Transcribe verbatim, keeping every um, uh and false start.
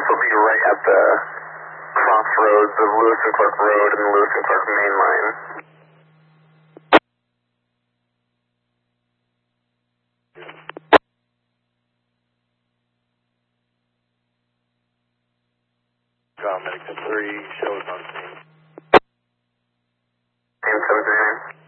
will be right at the crossroads of Lewis and Clark Road and the Lewis and Clark main line. Medic three, shows on scene.